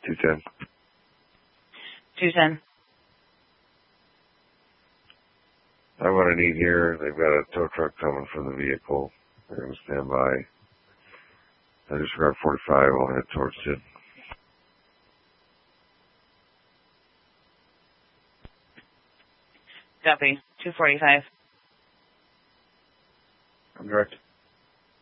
210. 210. I have what I need here. They've got a tow truck coming from the vehicle. They're going to stand by. I disregard 45. I'll head towards it. Copy. 245. I'm direct.